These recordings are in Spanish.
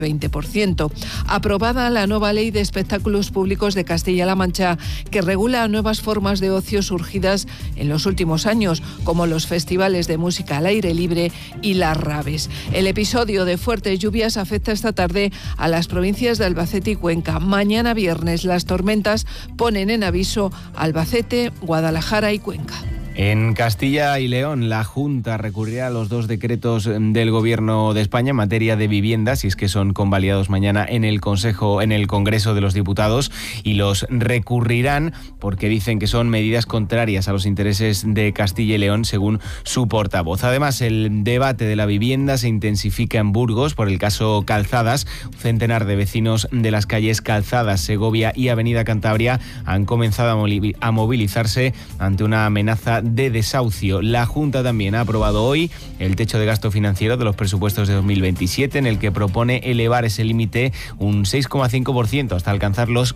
20%. Aprobada la nueva Ley de Espectáculos Públicos de Castilla-La Mancha, que regula nuevas formas de ocio surgidas en los últimos años, como los festivales de música al aire libre y las raves. El episodio de fuertes lluvias afecta esta tarde a las provincias de Albacete y Cuenca. Mañana viernes las tormentas ponen en aviso Albacete, Guadalajara y Cuenca. En Castilla y León, la Junta recurrirá a los 2 decretos del Gobierno de España en materia de vivienda, si es que son convalidados mañana en el Congreso de los Diputados, y los recurrirán porque dicen que son medidas contrarias a los intereses de Castilla y León, según su portavoz. Además, el debate de la vivienda se intensifica en Burgos por el caso Calzadas. Un centenar de vecinos de las calles Calzadas, Segovia y Avenida Cantabria han comenzado a movilizarse ante una amenaza de desahucio. La Junta también ha aprobado hoy el techo de gasto financiero de los presupuestos de 2027, en el que propone elevar ese límite un 6,5% hasta alcanzar los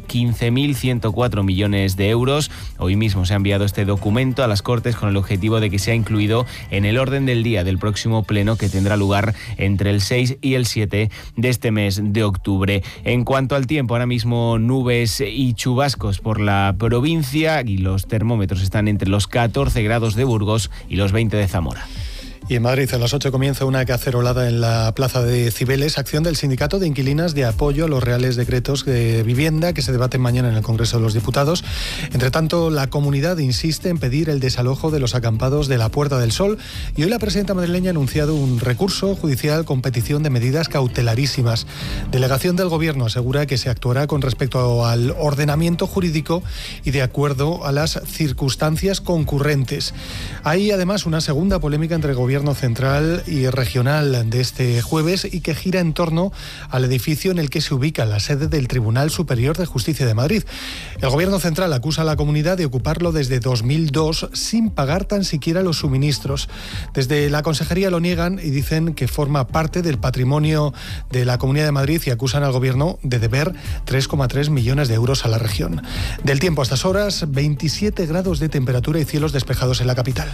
15.104 millones de euros. Hoy mismo se ha enviado este documento a las Cortes con el objetivo de que sea incluido en el orden del día del próximo pleno, que tendrá lugar entre el 6 y el 7 de este mes de octubre. En cuanto al tiempo, ahora mismo nubes y chubascos por la provincia y los termómetros están entre los 14 grados de Burgos y los 20 de Zamora. Y en Madrid a las 8 comienza una cacerolada en la plaza de Cibeles, acción del Sindicato de Inquilinas de apoyo a los reales decretos de vivienda que se debaten mañana en el Congreso de los Diputados. Entre tanto, la comunidad insiste en pedir el desalojo de los acampados de la Puerta del Sol, y hoy la presidenta madrileña ha anunciado un recurso judicial con petición de medidas cautelarísimas. Delegación del Gobierno asegura que se actuará con respecto al ordenamiento jurídico y de acuerdo a las circunstancias concurrentes. Hay además una segunda polémica entre el Gobierno central y regional de este jueves, y que gira en torno al edificio en el que se ubica la sede del Tribunal Superior de Justicia de Madrid. El Gobierno central acusa a la comunidad de ocuparlo desde 2002 sin pagar tan siquiera los suministros. Desde la Consejería lo niegan y dicen que forma parte del patrimonio de la Comunidad de Madrid, y acusan al Gobierno de deber 3,3 millones de euros a la región. Del tiempo a estas horas, 27 grados de temperatura y cielos despejados en la capital.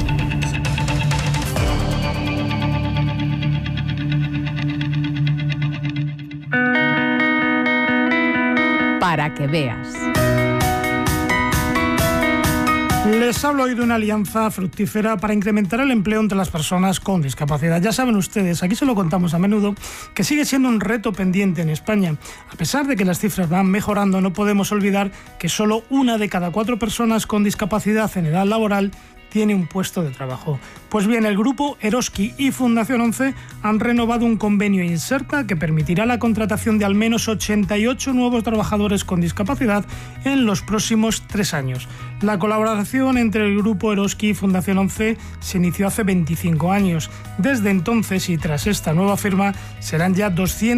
Para que veas. Les hablo hoy de una alianza fructífera para incrementar el empleo entre las personas con discapacidad. Ya saben ustedes, aquí se lo contamos a menudo, que sigue siendo un reto pendiente en España. A pesar de que las cifras van mejorando, no podemos olvidar que solo 1 de cada 4 personas con discapacidad en edad laboral tiene un puesto de trabajo. Pues bien, el grupo Eroski y Fundación 11 han renovado un convenio Inserta que permitirá la contratación de al menos 88 nuevos trabajadores con discapacidad en los próximos 3 años. La colaboración entre el grupo Eroski y Fundación 11 se inició hace 25 años. Desde entonces, y tras esta nueva firma, serán ya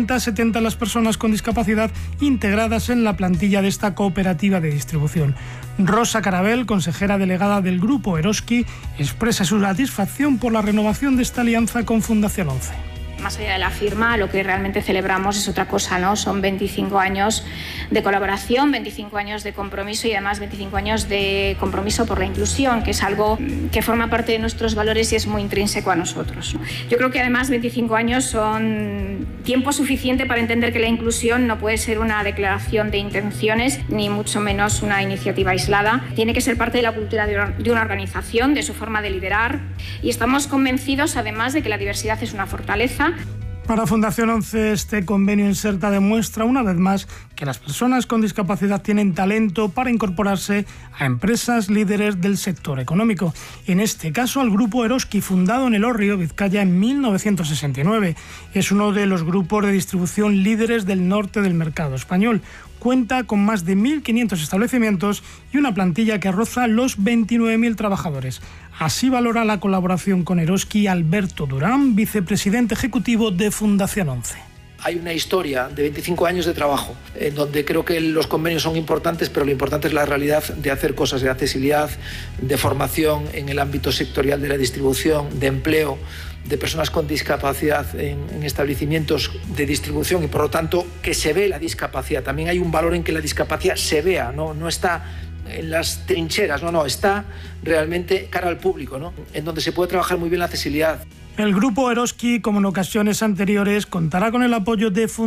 270 las personas con discapacidad integradas en la plantilla de esta cooperativa de distribución. Rosa Carabel, consejera delegada del grupo Eroski, expresa su satisfacción por la renovación de esta alianza con Fundación 11. Más allá de la firma, lo que realmente celebramos es otra cosa, ¿no? Son 25 años de colaboración, 25 años de compromiso y además 25 años de compromiso por la inclusión, que es algo que forma parte de nuestros valores y es muy intrínseco a nosotros. Yo creo que además 25 años son tiempo suficiente para entender que la inclusión no puede ser una declaración de intenciones, ni mucho menos una iniciativa aislada. Tiene que ser parte de la cultura de una organización, de su forma de liderar, y estamos convencidos además de que la diversidad es una fortaleza. Para Fundación 11, este convenio Inserta demuestra una vez más que las personas con discapacidad tienen talento para incorporarse a empresas líderes del sector económico. En este caso, al grupo Eroski, fundado en Elorrio, Vizcaya, en 1969. Es uno de los grupos de distribución líderes del norte del mercado español. Cuenta con más de 1.500 establecimientos y una plantilla que roza los 29.000 trabajadores. Así valora la colaboración con Eroski Alberto Durán, vicepresidente ejecutivo de Fundación 11. Hay una historia de 25 años de trabajo, en donde creo que los convenios son importantes, pero lo importante es la realidad de hacer cosas de accesibilidad, de formación en el ámbito sectorial de la distribución, de empleo de personas con discapacidad en establecimientos de distribución, y por lo tanto que se ve la discapacidad. También hay un valor en que la discapacidad se vea, no está en las trincheras, está realmente cara al público, en donde se puede trabajar muy bien la accesibilidad. El grupo Eroski, como en ocasiones anteriores, contará con el apoyo de Fundación